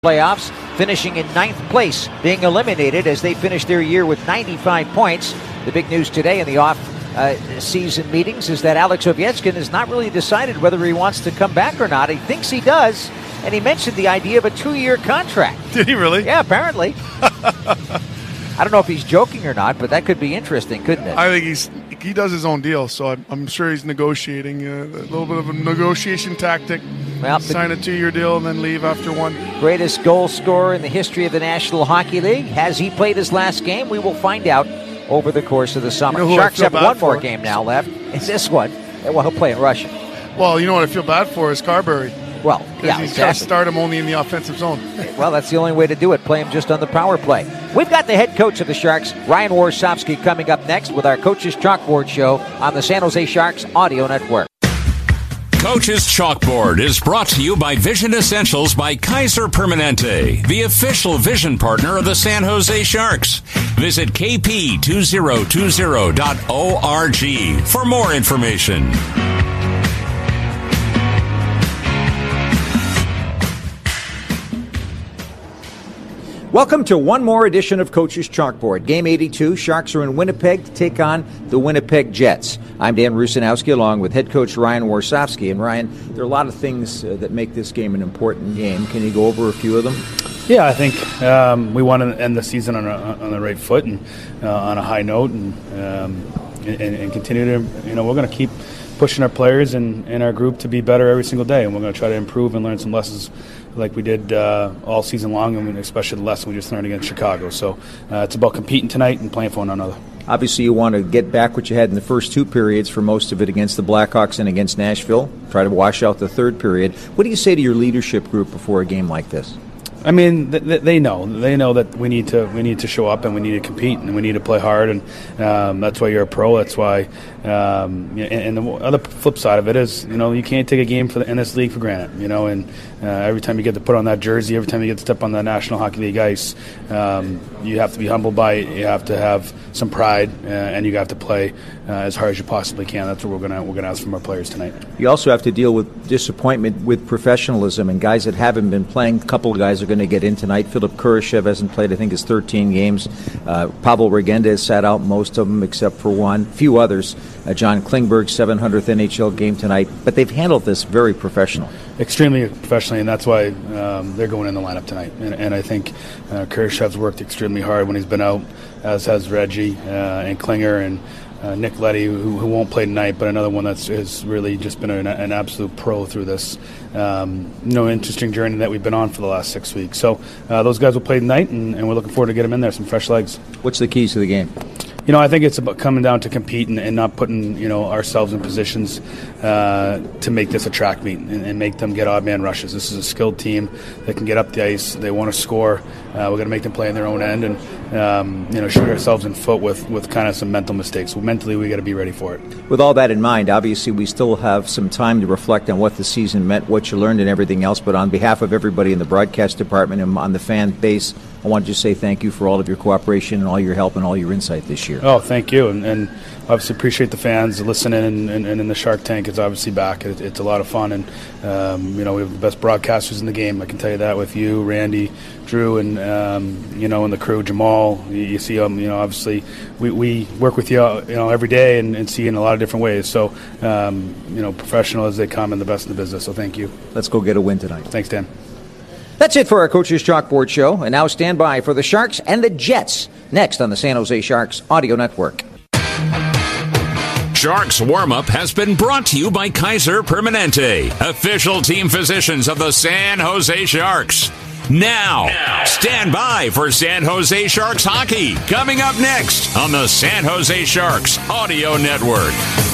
playoffs, finishing in 9th place, being eliminated as they finish their year with 95 points. The big news today in the off-season meetings is that Alex Ovechkin has not really decided whether he wants to come back or not. He thinks he does, and he mentioned the idea of a 2-year contract. Did he really? Yeah, apparently. I don't know if he's joking or not, but that could be interesting, couldn't it? I think he does his own deal, so I'm sure he's negotiating a little bit of a negotiation tactic. Well, sign a 2-year deal and then leave after one. Greatest goal scorer in the history of the National Hockey League. Has he played his last game? We will find out over the course of the summer. Sharks have one more game now left. It's this one. Well, he'll play in Russia. Well, you know what I feel bad for is Carberry. Well, yeah, he's got to start him only in the offensive zone. Well, that's the only way to do it. Play him just on the power play. We've got the head coach of the Sharks, Ryan Warsofsky, coming up next with our Coach's Chalkboard show on the San Jose Sharks Audio Network. Coach's Chalkboard is brought to you by Vision Essentials by Kaiser Permanente, the official vision partner of the San Jose Sharks. Visit kp2020.org for more information. Welcome to one more edition of Coach's Chalkboard. Game 82, Sharks are in Winnipeg to take on the Winnipeg Jets. I'm Dan Rusanowski along with head coach Ryan Warsofsky. And Ryan, there are a lot of things that make this game an important game. Can you go over a few of them? Yeah, I think we want to end the season on the right foot and on a high note and continue to, we're going to keep pushing our players and our group to be better every single day. And we're going to try to improve and learn some lessons like we did all season long, and especially the lesson we just learned against Chicago. So it's about competing tonight and playing for one another. Obviously, you want to get back what you had in the first two periods, for most of it against the Blackhawks and against Nashville. Try to wash out the third period. What do you say to your leadership group before a game like this? I mean, they know that we need to show up and we need to compete and we need to play hard, and that's why you're a pro. That's why, and the other flip side of it is, you can't take a game in this league for granted. And every time you get to put on that jersey, every time you get to step on the National Hockey League ice, you have to be humbled by it. You have to have some pride, and you have to play as hard as you possibly can. That's what we're gonna ask from our players tonight. You also have to deal with disappointment with professionalism, and guys that haven't been playing. A couple of guys are going to get in tonight. Philip Kurashev hasn't played, I think, his 13 games. Pavel Regenda has sat out most of them except for one. Few others. John Klingberg's 700th NHL game tonight. But they've handled this very professional. Extremely professionally, and that's why they're going in the lineup tonight. And I think Kurashev's worked extremely hard when he's been out, as has Reggie and Klinger and Nick Leddy, who won't play tonight, but another one that's has really just been an absolute pro through this interesting journey that we've been on for the last 6 weeks. So those guys will play tonight, and we're looking forward to get them in there, some fresh legs. What's the keys to the game? I think it's about coming down to compete and not putting ourselves in positions to make this a track meet and make them get odd man rushes. This is a skilled team that can get up the ice. They want to score. We're going to make them play in their own end and shoot ourselves in foot with kind of some mental mistakes. So mentally, we got to be ready for it. With all that in mind, obviously we still have some time to reflect on what the season meant, what you learned, and everything else. But on behalf of everybody in the broadcast department and on the fan base, I want to just say thank you for all of your cooperation and all your help and all your insight this year. Oh, thank you. And obviously appreciate the fans listening and in the Shark Tank. It's obviously back. It's a lot of fun. And, we have the best broadcasters in the game. I can tell you that with you, Randy, Drew, and, and the crew, Jamal. You see obviously we work with you, every day and see you in a lot of different ways. So, professional as they come and the best in the business. So thank you. Let's go get a win tonight. Thanks, Dan. That's it for our Coach's Chalkboard show. And now stand by for the Sharks and the Jets next on the San Jose Sharks Audio Network. Sharks Warm-Up has been brought to you by Kaiser Permanente, official team physicians of the San Jose Sharks. Now, stand by for San Jose Sharks hockey, coming up next on the San Jose Sharks Audio Network.